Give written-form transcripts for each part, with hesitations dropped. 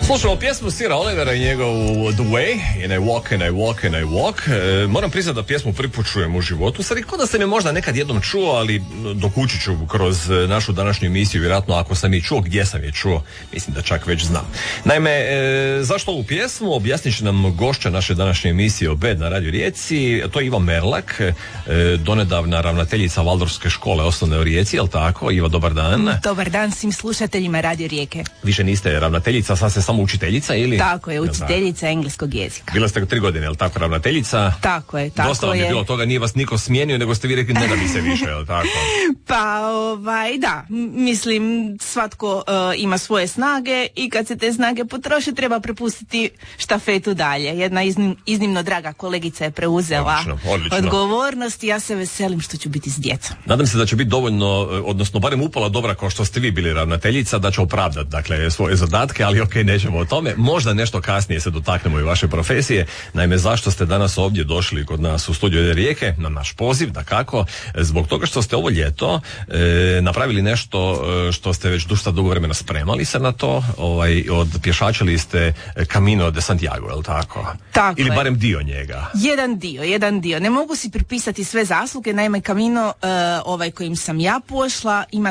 Slušamo pjesmu Sira Olivera i njegovu The Way, and I walk and I walk and I walk. Moram priznati da pjesmu prvi put čujem u životu. Sad, kod da sam je možda nekad jednom čuo, ali dokući ću kroz našu današnju emisiju, vjerojatno ako sam je čuo, gdje sam je čuo, mislim da čak već znam. Naime, zašto ovu pjesmu? Objasnit će nam gošća naše današnje emisije Obed na Radio Rijeci. To je Iva Merlak, donedavna ravnateljica Valdorfske škole osnovne u Rijeci, jel tako? Iva, dobar dan. Dobar dan svim slušateljima Radio Rijeke. Više niste ravnateljica, sad ste samo učiteljica ili? Tako je, učiteljica engleskog jezika. Bila ste 3 godine, jel tako, ravnateljica? Tako je, tako je. Dosta vam je bilo toga, nije vas niko smijenio, nego ste vi rekli ne da bi se više, jel tako? Pa, da, mislim, svatko ima svoje snage i kad se te snage potroše, treba prepustiti štafetu dalje. Jedna iznimno draga kolegica je preuzela odgovornost i ja se veselim što ću biti s djecom. Nadam se da će biti dovoljno, odnosno barem upola dobra kao što ste vi bili ravnateljica, da će opravdati, dakle, svoje zadatke, ali ok, nećemo o tome. Možda nešto kasnije se dotaknemo i vaše profesije. Naime, zašto ste danas ovdje došli kod nas u studiju Rijeke, na naš poziv, dakako, zbog toga što ste ovo ljeto napravili nešto što ste već dosta dugo vremena spremali se na to, pješačili ste Camino de Santiago, je li tako? Tako ili je. barem dio njega. Jedan dio. Ne mogu si pripisati sve zasluge, naime Camino kojim sam ja pošla ima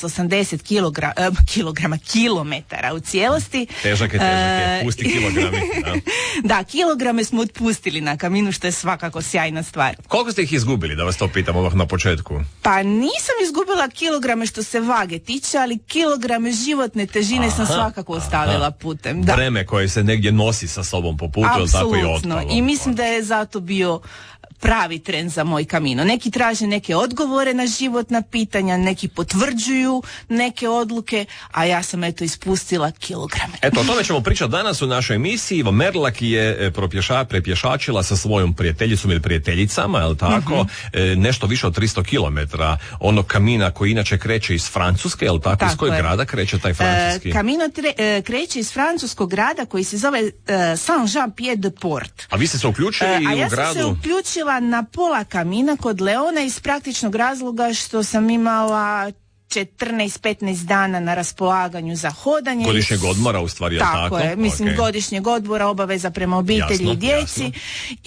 780 kilometara u cijelosti. Težak je, pusti kilogrami. Da, kilograme smo otpustili na Caminu, što je svakako sjajna stvar. Koliko ste ih izgubili, da vas to pitam odmah na početku? Pa nisam izgubila kilograme što se vage tiče, ali kilograme životne težine sam svakako ostavila putem. Da. Breme koje se negdje nosi sa sobom po putu, ili tako i otpalo. I mislim da je zato bio pravi trend za moj Camino. Neki traže neke odgovore na životna pitanja, neki potvrđuju neke odluke, a ja sam ispustila kilograme. Eto, o tome ćemo pričati danas u našoj emisiji. Iva Merlak je prepješačila sa svojom prijateljicom ili prijateljicama, jel tako, nešto više od 300 kilometara onog Camina koji inače kreće iz Francuske, jel tako? Iz kojeg grada kreće taj francuski? Camino kreće iz francuskog grada koji se zove Saint-Jean-Pied-de-Port. A vi ste se uključili u gradu? A ja sam se uključila na pola Camina kod Leona iz praktičnog razloga što sam imala 14-15 dana na raspolaganju za hodanje. Godišnjeg odmora u stvari, je tako? Tako je, mislim godišnjeg odmora, obaveza prema obitelji i djeci. Jasno.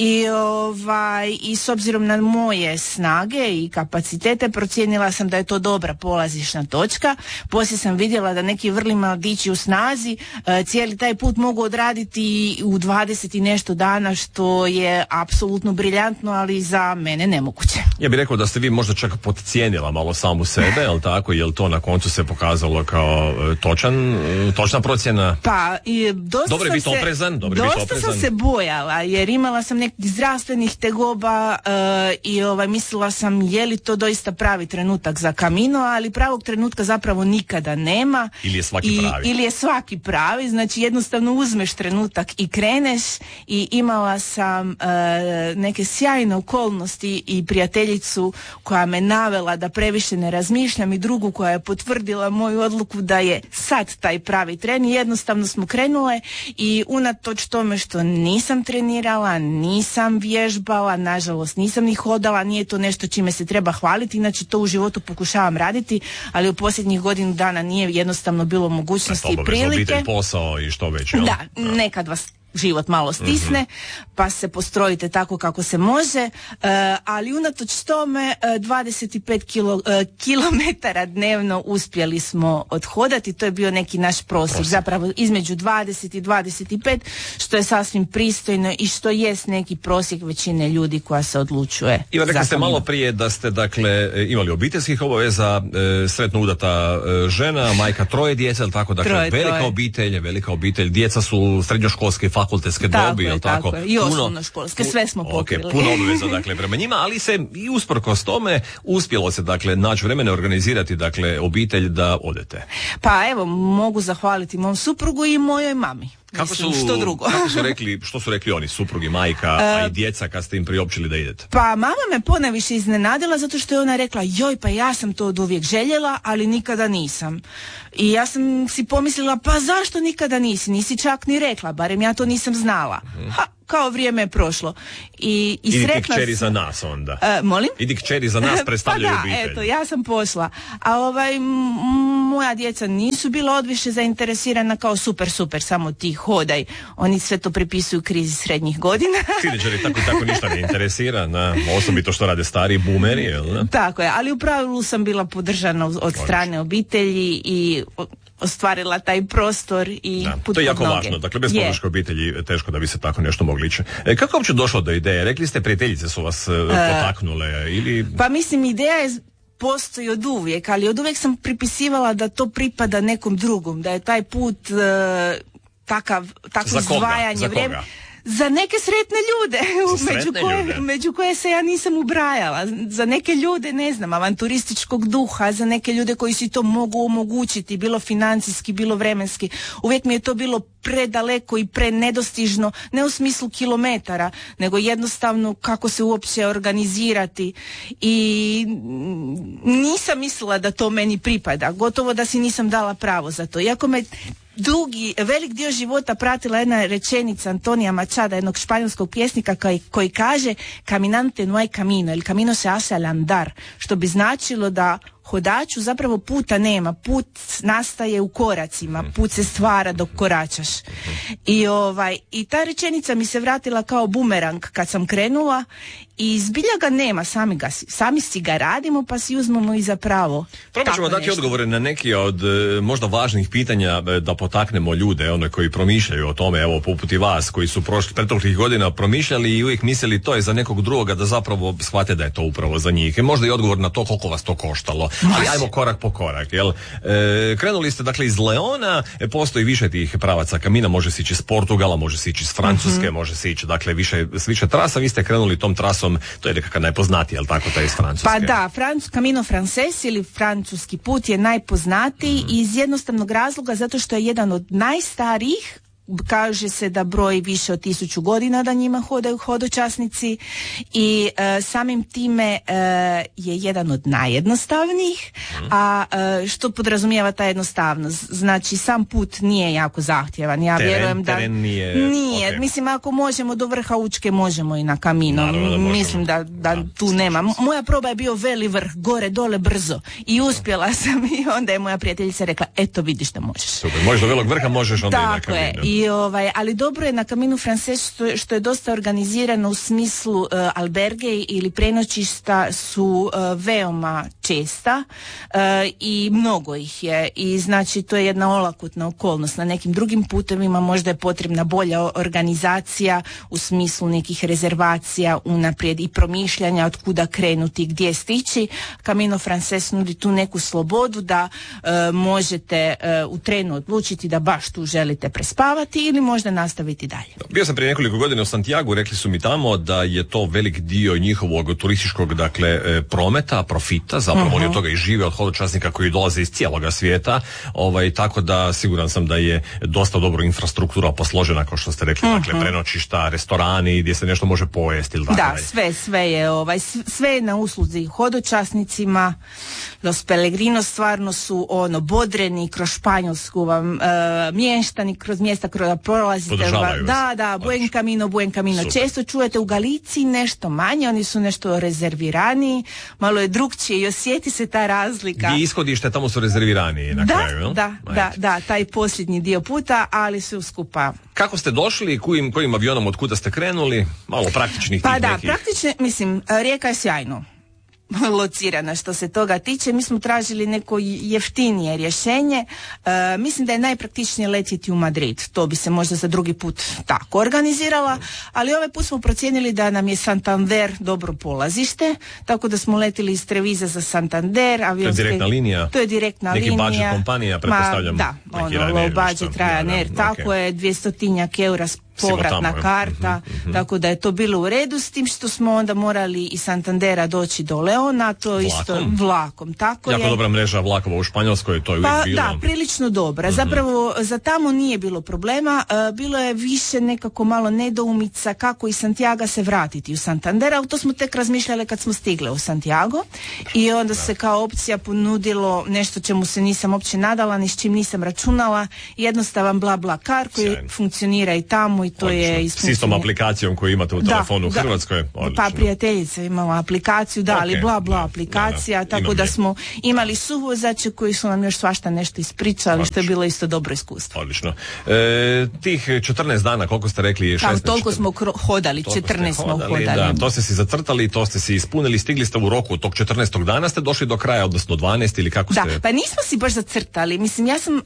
I s obzirom na moje snage i kapacitete procijenila sam da je to dobra polazišna točka. Poslije sam vidjela da neki vrli mladići u snazi cijeli taj put mogu odraditi u 20 i nešto dana, što je apsolutno briljantno, ali za mene nemoguće. Ja bih rekao da ste vi možda čak podcijenila malo samu sebe, jel tako? Jel to na koncu se pokazalo kao točna procjena? Pa, dosta sam se bojala, jer imala sam nekih zdravstvenih tegoba i mislila sam je li to doista pravi trenutak za Camino, ali pravog trenutka zapravo nikada nema. Ili je svaki pravi. Znači jednostavno uzmeš trenutak i kreneš, i imala sam neke sjajne okolnosti i prijateljicu koja me navela da previše ne razmišljam i drugu koja je potvrdila moju odluku da je sad taj pravi tren. Jednostavno smo krenule i unatoč tome što nisam trenirala, nisam vježbala, nažalost nisam ni hodala, nije to nešto čime se treba hvaliti, inače to u životu pokušavam raditi, ali u posljednjih godinu dana nije jednostavno bilo mogućnosti i prilike. Obitelj, posao i što već, jel? Da, nekad vas život malo stisne, pa se postrojite tako kako se može, ali unatoč tome 25 kilometara dnevno uspjeli smo odhodati. To je bio neki naš prosjek, zapravo između 20 i 25, što je sasvim pristojno i što jest neki prosjek većine ljudi koja se odlučuje. Iva, rekli ste malo prije da ste imali obiteljskih obaveza, sretno udata žena, majka 3 djece, ali tako, dakle velika obitelj, djeca su srednjoškolske, fakultetske dobi, jel tako? I osnovnoškolske, sve smo pokrili. Puno obaveza, dakle, prema njima, ali se i usprkos tome uspjelo se, dakle, naći vremena organizirati, dakle, obitelj da odete. Pa evo, mogu zahvaliti mom suprugu i mojoj mami. Što su rekli oni, suprugi, majka, a i djeca, kad ste im priopćili da idete? Pa mama me poneviše iznenadila zato što je ona rekla, joj, pa ja sam to od uvijek željela, ali nikada nisam. I ja sam si pomislila, pa zašto nikada nisi čak ni rekla, barem ja to nisam znala. Kao vrijeme je prošlo. I idi sretna ti kćeri za nas onda. Molim? Idi kćeri za nas, predstavljaju pa da, obitelj. Eto, ja sam pošla. A moja djeca nisu bila odviše zainteresirana kao super, samo ti hodaj. Oni sve to pripisuju krizi srednjih godina. Tineđeri tako ništa ne interesira, osobito što rade stari boomeri, jel da? Tako je, ali u pravilu sam bila podržana od strane obitelji i ostvarila taj prostor i put pod noge. To je jako važno, dakle bez podrške obitelji teško da bi se tako nešto mogli ići. Kako je uopće došlo do ideje? Rekli ste prijateljice su vas potaknule ili... Pa mislim, ideja je postoji od uvijek, ali od uvijek sam pripisivala da to pripada nekom drugom, da je taj put takvo zvajanje vrijeme. Za neke sretne ljude, među koje se ja nisam ubrajala. Za neke ljude, ne znam, avanturističkog duha, za neke ljude koji si to mogu omogućiti, bilo financijski, bilo vremenski. Uvijek mi je to bilo predaleko i prenedostižno, ne u smislu kilometara, nego jednostavno kako se uopće organizirati. I nisam mislila da to meni pripada. Gotovo da si nisam dala pravo za to. Iako me velik dio života pratila jedna rečenica Antonija Machada, jednog španjolskog pjesnika koji kaže caminante no hay camino, el camino se hace al andar, što bi značilo da hodaču zapravo puta nema, put nastaje u koracima, put se stvara dok koračaš. I ta rečenica mi se vratila kao bumerang kad sam krenula i zbilja ga nema, sami si ga radimo pa si uzmemo i za pravo. Probat ćemo dati odgovore na neki od možda važnih pitanja da potaknemo ljude, one koji promišljaju o tome, evo poput i vas koji su proteklih godina promišljali i uvijek mislili to je za nekog drugoga, da zapravo shvate da je to upravo za njih. I možda i odgovor na to koliko vas to koštalo. Ali ajmo korak po korak, jel? Krenuli ste dakle iz Leona, postoji više tih pravaca kamina, može se ići iz Portugala, može se ići iz Francuske, može se ići dakle više trasa, vi ste krenuli tom trasom, to je nekakav najpoznatiji, jel tako, taj iz Francuske? Pa da, Camino Frances ili francuski put je najpoznatiji iz jednostavnog razloga zato što je jedan od najstarijih. Kaže se da broji više od 1000 godina da njima hodaju hodočasnici i samim time je jedan od najjednostavnijih, a što podrazumijeva ta jednostavnost? Znači sam put nije jako zahtjevan. Ja vjerujem da nije. Okay. Mislim, ako možemo do vrha Učke, možemo i na Camino. Mislim da tu nema. Moja proba je bio veli vrh, gore, dole, brzo i uspjela sam i onda je moja prijateljica rekla, eto vidiš da možeš. Super, možeš do velog vrha, možeš onda tako i na Camino. Ali dobro je na Camino Frances što je dosta organizirano u smislu alberge ili prenoćišta su veoma česta i mnogo ih je i znači to je jedna olakotna okolnost. Na nekim drugim putevima možda je potrebna bolja organizacija u smislu nekih rezervacija unaprijed i promišljanja od kuda krenuti, gdje stići. Camino Frances nudi tu neku slobodu da možete u trenu odlučiti da baš tu želite prespavati ili možda nastaviti dalje. Bio sam prije nekoliko godina u Santiagu, rekli su mi tamo da je to velik dio njihovog turističkog prometa, profita, zapravo oni od toga i žive, od hodočasnika koji dolaze iz cijeloga svijeta, tako da siguran sam da je dosta dobro infrastruktura posložena, kao što ste rekli, dakle prenoćišta, restorani gdje se nešto može pojesti ili tako. Da, sve je na usluzi hodočasnicima. Los Pellegrinos stvarno su bodreni kroz Španjolsku vam mještani kroz mjesta koja prolazite. Da, buen camino. Super. Često čujete u Galiciji nešto manje, oni su nešto rezervirani, malo je drugčije i osjeti se ta razlika. Gdje ishodište, tamo su rezervirani na kraju, Da, taj posljednji dio puta, ali su skupa. Kako ste došli, kojim avionom, od kuda ste krenuli? Malo praktičnih tih nekih. Praktično, mislim, Rijeka je sjajno locirana što se toga tiče. Mi smo tražili neko jeftinije rješenje. Mislim da je najpraktičnije letjeti u Madrid. To bi se možda za drugi put tako organizirala, ali ovaj put smo procijenili da nam je Santander dobro polazište, tako da smo letili iz Treviza za Santander. To je direktna linija? To je direktna linija. Neki budget kompanija, pretpostavljam. Low budget, Ryanair, tako je, 200 eura povratna karta, tako da je to bilo u redu, s tim što smo onda morali iz Santandera doći do Leona, to isto vlakom, tako jako je. Dobra mreža vlakova u Španjolskoj, to je uvijek bilo. Da, prilično dobra. Zapravo za tamo nije bilo problema, bilo je više nekako malo nedoumica kako iz Santiaga se vratiti u Santander, ali to smo tek razmišljali kad smo stigle u Santiago i onda se kao opcija ponudilo nešto čemu se nisam uopće nadala, ni s čim nisam računala, jednostavan BlaBlaCar koji funkcionira i tamo i to je s istom aplikacijom koju imate u telefonu u Hrvatskoj. Pa prijateljica imala aplikaciju, ali aplikacija, tako da smo imali suvozače koji su nam još svašta nešto ispričali, što je bilo isto dobro iskustvo. Odlično. Tih 14 dana, koliko ste rekli? 16, toliko smo hodali, 14 smo hodali. Da, to ste si zacrtali, to ste si ispunili, stigli ste u roku tog 14. dana, ste došli do kraja, odnosno 12 ili kako ste? Da, pa nismo si baš zacrtali. Mislim, ja sam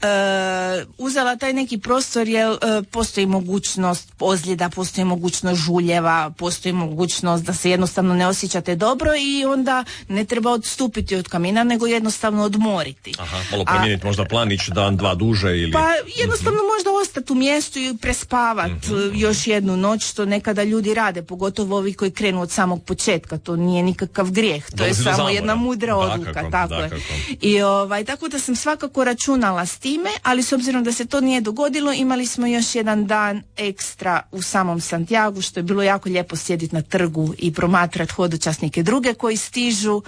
uzela taj neki prostor jer postoji mogućnost ozljeda, postoji mogućnost žuljeva, postoji mogućnost da se jednostavno ne osjećate dobro i onda ne treba odstupiti od kamina, nego jednostavno odmoriti. Aha, malo promijeniti možda plan, ići dan, dva duže ili... Pa jednostavno možda ostati u mjestu i prespavati još jednu noć, što nekada ljudi rade, pogotovo ovi koji krenu od samog početka, to nije nikakav grijeh, to je samo jedna mudra odluka, tako je. I tako da sam svakako računala s time, ali s obzirom da se to nije dogodilo, imali smo još jedan dan ekstra u samom Santiagu, što je bilo jako lijepo sjediti na trgu i promatrati hodočasnike druge koji stižu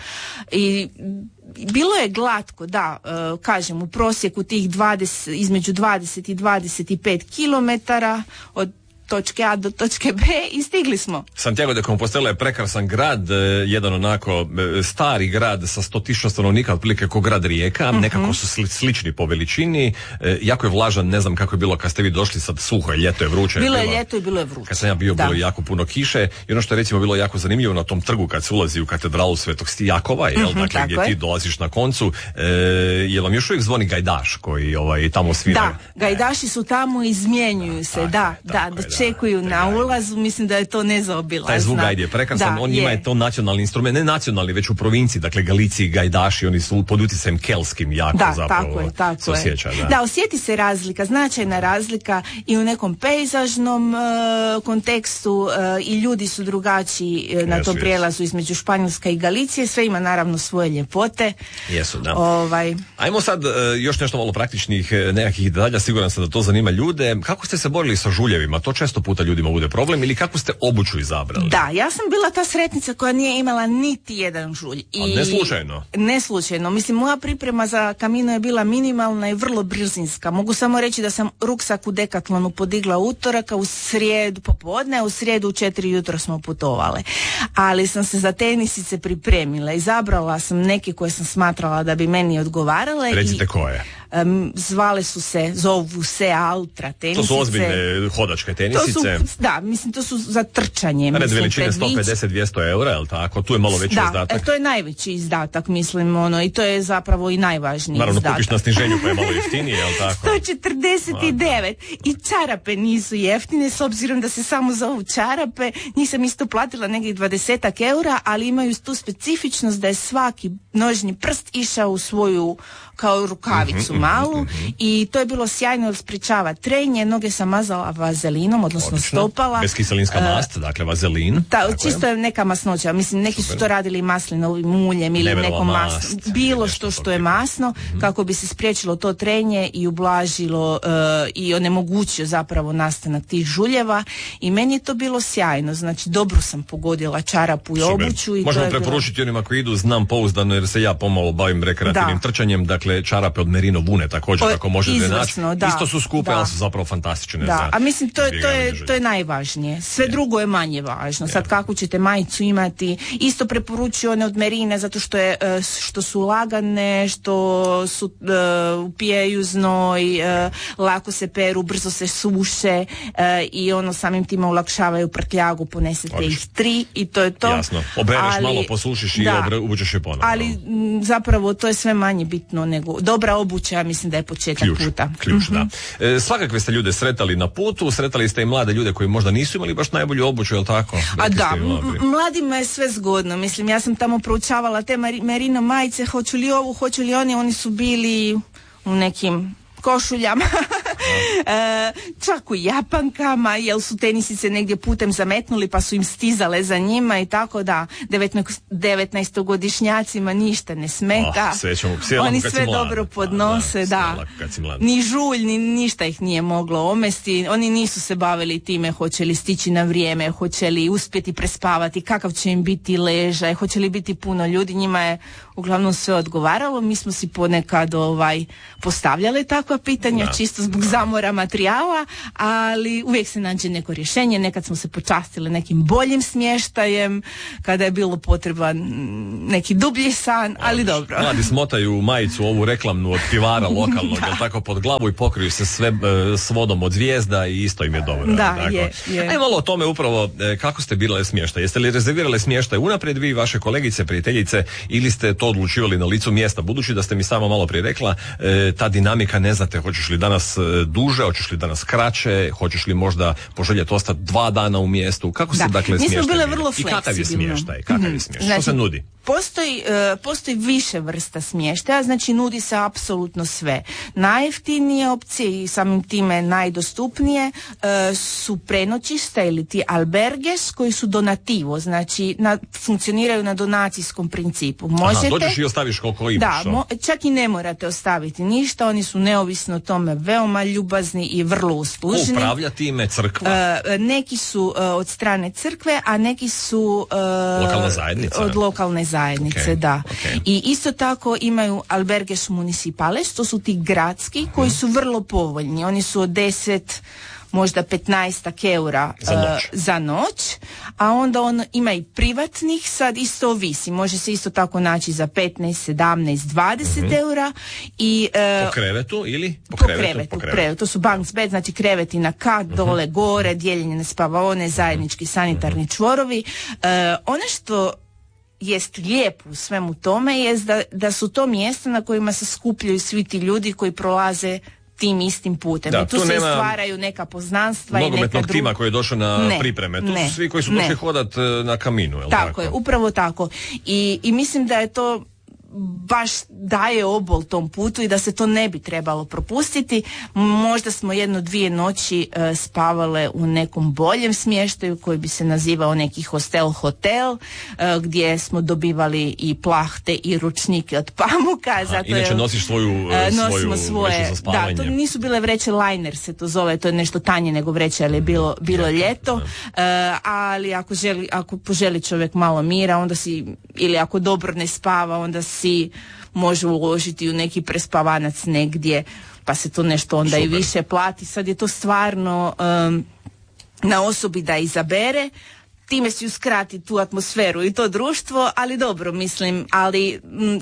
i bilo je glatko, da, kažem, u prosjeku tih između 20 i 25 kilometara od točke A do točke B i stigli smo. Santiago de Compostela je prekrasan grad, jedan onako stari grad sa 100.000 stanovnika, otprilike kao grad Rijeka, nekako su slični po veličini, jako je vlažan, ne znam kako je bilo kad ste vi došli, sad suho je, ljeto je vruće. Bilo je ljeto i bilo je vruće. Kad sam ja bio, bilo je jako puno kiše i ono što je recimo bilo jako zanimljivo na tom trgu kad se ulazi u katedralu Svetog Jakova, dakle gdje ti dolaziš na koncu, je vam još uvijek zvoni gajdaš koji tamo svira? Da, gajdaši su tamo i izmjenjuju se, da, čekuju na ulazu, mislim da je to nezaobilazno. Taj zvuk gajde je prekrasan, on njima je to nacionalni instrument, ne nacionalni, već u provinciji, dakle Galiciji, gajdaši, oni su pod utjecajem kelskim jako zapravo. Tako se osjeća. Da, osjeti se razlika, značajna razlika i u nekom pejzažnom kontekstu i ljudi su drugačiji na tom prijelazu između Španjolska i Galicije, sve ima naravno svoje ljepote. Jesu, da. Ajmo sad još nešto malo praktičnih nekakvih detalja, siguran sam da to zanima ljude. Kako ste se borili sa žuljevima? To često puta ljudima bude problem, ili kako ste obuću izabrali? Da, ja sam bila ta sretnica koja nije imala niti jedan žulj. A ne slučajno? Ne slučajno. Mislim, moja priprema za Camino je bila minimalna i vrlo brzinska. Mogu samo reći da sam ruksak u Decathlonu podigla utoraka, u srijedu popodne, u srijedu u 4 jutro smo putovale. Ali sam se za tenisice pripremila. Izabrala sam neke koje sam smatrala da bi meni odgovarale. Recite koje? Zovu se Altra tenisice. To su ozbiljne hodačke tenisice. To su za trčanje. Red veličine 150-200 eura, je li tako? Tu je malo veći izdatak. Da, to je najveći izdatak, mislim, i to je zapravo i najvažniji izdatak. Naravno, kupiš na sniženju pa je malo jeftinije, je li tako? 149. I čarape nisu jeftine, s obzirom da se samo zovu čarape. Nisam isto platila negdje 20 eura, ali imaju tu specifičnost da je svaki nožni prst išao u svoju kao rukavicu malu i to je bilo sjajno jer sprečava trenje, noge sam mazala vazelinom, odnosno stopala. Beskiselinska mast, dakle vazelin. Čisto je neka masnoća, mislim neki su to radili maslinovim uljem ili nekom masno, bilo što je masno, kako bi se spriječilo to trenje i ublažilo i onemogućio zapravo nastanak tih žuljeva i meni je to bilo sjajno, znači dobro sam pogodila čarapu i obuću. I možemo preporučiti onima koji idu, znam pouzdano jer se ja pomalo bavim rekreativnim trčanjem, dakle čarape od Merino Vune također ako možete naći. Isto su skupe, ali su zapravo fantastične. A mislim to je najvažnije. Sve drugo je manje važno. Sad kako ćete majicu imati, isto preporučuju one od Merine zato što su lagane, što su upijaju znoj, lako se peru, brzo se suše i samim time olakšavaju prtljagu, ponesete ih 3 i to je to. Jasno. Obereš malo, posušiš i obučeš je ponovno. Ali zapravo to je sve manje bitno nego dobra obuća, ja mislim da je početak puta. Ključ, da. Svakakve ste ljude sretali na putu, sretali ste i mlade ljude koji možda nisu imali baš najbolju obuću, je li tako? Mladima je sve zgodno. Mislim, ja sam tamo proučavala te Merino majice, hoću li oni su bili u nekim košuljama Čak u japankama, jer su tenisice negdje putem zametnuli pa su im stizale za njima i tako da 19-godišnjacima ništa ne smeta. Oni sve dobro podnose, da. Ni žulj, ni ništa ih nije moglo omesti. Oni nisu se bavili time hoće li stići na vrijeme, hoće li uspjeti prespavati, kakav će im biti ležaj, hoće li biti puno ljudi. Njima je uglavnom sve odgovaralo. Mi smo si ponekad postavljali takva pitanja, čisto zbog zamora materijala, ali uvijek se nađe neko rješenje. Nekad smo se počastili nekim boljim smještajem, kada je bilo potreban neki dublji san, ali dobro. Mladi smotaju majicu ovu reklamnu od pivara lokalnog, jel tako, pod glavu i pokriju se sve s vodom od zvijezda i isto im je dobro. Da, je. Ajmo malo o tome upravo, kako ste birale smještaj. Jeste li rezervirali smještaj unaprijed vi, vaše kolegice, prijateljice, ili ste to odlučivali na licu mjesta? Budući da ste mi samo malo prije rekla, ta dinamika, ne znate hoćeš li danas duže, hoćeš li danas kraće, hoćeš li možda poželjeti ostati 2 dana u mjestu. Kako se dakle smještaj? Mi smo bile vrlo fleksibilne. I kakav je smještaj? Znači, što se nudi? Postoji više vrsta smještaja, znači nudi se apsolutno sve. Najjeftinije opcije i samim time najdostupnije su prenoćišta ili ti alberges koji su donativo, znači funkcioniraju na donacijskom principu. Možete, dođeš i ostaviš koliko imaš. Da, čak i ne morate ostaviti ništa, oni su neovisno o tome veoma ljubazni i vrlo uslužni. Ko upravlja time? Crkva? Neki su od strane crkve, a neki su lokalna zajednica. Od lokalne zajednice, da. Okay. I isto tako imaju alberges municipales, to su ti gradski koji su vrlo povoljni. Oni su od 10, možda 15 eura za noć, a onda ima i privatnih, sad isto ovisi, može se isto tako naći za 15, 17, 20 eura. I, po krevetu ili? Po krevetu. To su bunks bed, znači kreveti na kat, dole, gore, dijeljene spavaone, zajednički sanitarni čvorovi. Ono što jest lijepo u svemu tome jest da su to mjesta na kojima se skupljaju svi ti ljudi koji prolaze tim istim putem. Da, i tu se stvaraju neka poznanstva i neka nogometnog tima koji je došao na pripreme. Tu su svi koji su došli hodat na kaminu. Tako je, upravo tako. I mislim da je to baš daje obol tom putu i da se to ne bi trebalo propustiti. Možda smo 1-2 noći spavale u nekom boljem smještaju koji bi se nazivao neki hotel, gdje smo dobivali i plahte i ručnike od pamuka. Zato inače nosiš svoju vreću za spavanje. Da, to nisu bile vreće liner se to zove, to je nešto tanje nego vreće, ali je bilo ljeto. Ali ako poželi čovjek malo mira, onda si, ili ako dobro ne spava, onda si može uložiti u neki prespavanac negdje, pa se to nešto onda i više plati. Sad je to stvarno na osobi da izabere, time si uskrati tu atmosferu i to društvo, ali dobro, mislim, ali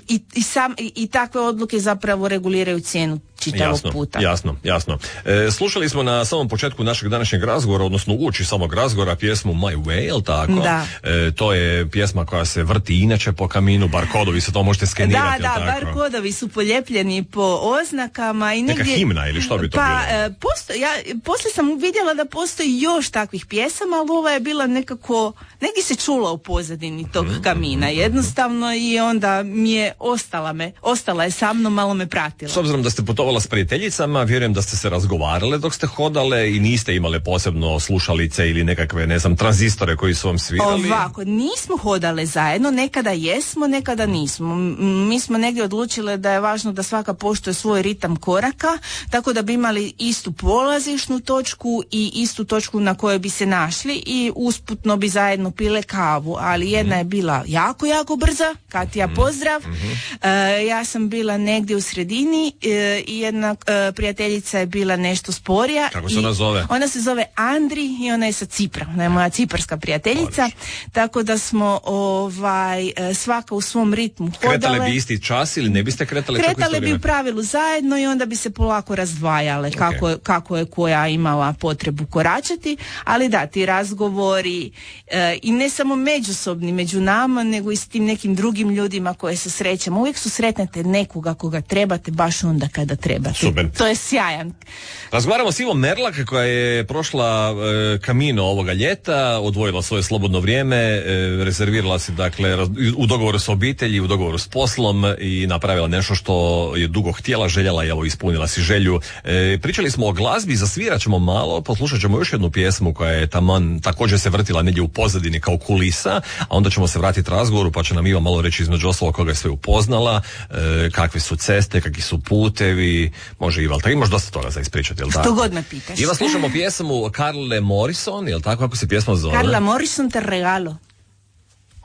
i takve odluke zapravo reguliraju cijenu čitavog puta. Jasno. Slušali smo na samom početku našeg današnjeg razgovora, odnosno uoči samog razgovora, pjesmu My Way, jel tako? Da. To je pjesma koja se vrti inače po kaminu, barkodovi se to možete skenirati, jel tako? Da, barkodovi su poljepljeni po oznakama i negdje... Neka himna ili što bi to bilo? Poslije sam vidjela da postoji još takvih pjesama, ali ova je bila nekako, negdje se čula u pozadini tog kamina, jednostavno, i onda mi je ostala je sa mnom, malo me pratila. S obzirom da ste putovala s prijateljicama, vjerujem da ste se razgovarale dok ste hodale i niste imale posebno slušalice ili nekakve, ne znam, tranzistore koji su vam svirali. Ovako, nismo hodale zajedno, nekada jesmo, nekada nismo. Mi smo negdje odlučile da je važno da svaka poštuje svoj ritam koraka, tako da bi imali istu polazišnu točku i istu točku na kojoj bi se našli i usputno bi zajedno pile kavu, ali jedna je bila jako, jako brza, Katija, pozdrav. Ja sam bila negdje u sredini i jedna prijateljica je bila nešto sporija. Kako se ona zove? Ona se zove Andri i ona je sa Cipra. Ona je moja ciparska prijateljica. Tako da smo svaka u svom ritmu hodale. Kretale bi isti čas ili ne biste kretale? Kretale bi u pravilu zajedno i onda bi se polako razdvajale kako je koja imala potrebu koračati. Ali da, ti razgovori i ne samo međusobni među nama, nego i s tim nekim drugim ljudima koje se srećemo. Uvijek susretnete nekoga koga trebate baš onda kada trebati. Super. To je sjajan. Razgovaramo s Ivom Merlak koja je prošla Camino ovoga ljeta, odvojila svoje slobodno vrijeme, rezervirala se dakle u dogovoru s obitelji, u dogovoru s poslom i napravila nešto što je dugo htjela, željela i evo ispunila si želju. Pričali smo o glazbi, zasvirat ćemo malo, poslušat ćemo još jednu pjesmu koja je taman također se vrtila negdje u pozadini kao kulisa, a onda ćemo se vratiti razgovoru pa će nam Iva malo reći između ostalog koga je sve upoznala, kakve su ceste, kakvi su putevi, može Iva, ali tako imaš dosta toga za ispričati, jel tako? Što god me pitaš. Iva, slušamo pjesmu Carle Morrison, jel tako, kako se pjesma zove? Carla Morrison, Te regalo.